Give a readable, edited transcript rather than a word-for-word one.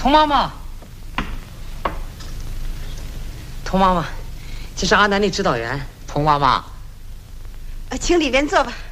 童妈妈，童妈妈，这是阿南的指导员。童妈妈， 请里边坐吧。